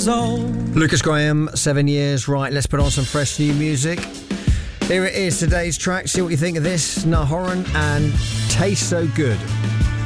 old. Lucas Graham, 7 years. Right, let's put on some fresh new music. Here it is, today's track. See what you think of this. Nahoran and Taste So Good.